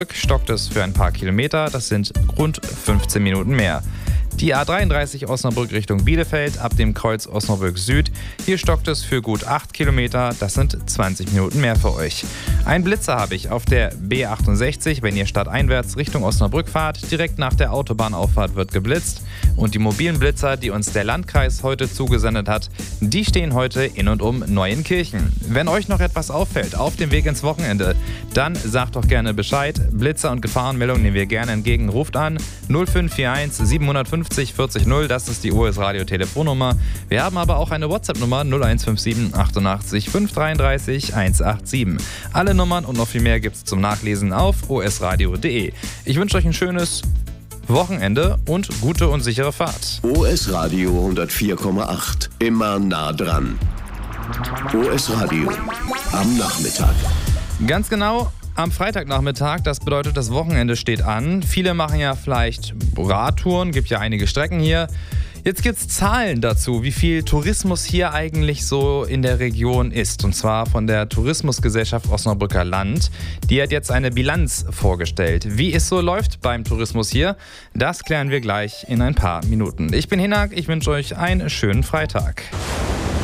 Stockt es für ein paar Kilometer, das sind rund 15 Minuten mehr. Die A33 Osnabrück Richtung Bielefeld ab dem Kreuz Osnabrück Süd. Hier stockt es für gut 8 Kilometer, das sind 20 Minuten mehr für euch. Ein Blitzer habe ich auf der B68, wenn ihr stadteinwärts Richtung Osnabrück fahrt. Direkt nach der Autobahnauffahrt wird geblitzt. Und die mobilen Blitzer, die uns der Landkreis heute zugesendet hat, die stehen heute in und um Neuenkirchen. Wenn euch noch etwas auffällt auf dem Weg ins Wochenende, dann sagt doch gerne Bescheid. Blitzer und Gefahrenmeldungen nehmen wir gerne entgegen. Ruft an 0541 750 40 0, das ist die OS Radio Telefonnummer. Wir haben aber auch eine WhatsApp-Nummer 0157 88 533 187. Alle Nummern und noch viel mehr gibt es zum Nachlesen auf osradio.de. Ich wünsche euch ein schönes Wochenende und gute und sichere Fahrt. OS Radio 104,8. Immer nah dran. OS Radio am Nachmittag. Ganz genau. Am Freitagnachmittag, das bedeutet, das Wochenende steht an. Viele machen ja vielleicht Radtouren, gibt ja einige Strecken hier. Jetzt gibt es Zahlen dazu, wie viel Tourismus hier eigentlich so in der Region ist. Und zwar von der Tourismusgesellschaft Osnabrücker Land. Die hat jetzt eine Bilanz vorgestellt. Wie es so läuft beim Tourismus hier, das klären wir gleich in ein paar Minuten. Ich bin Hinak, ich wünsche euch einen schönen Freitag.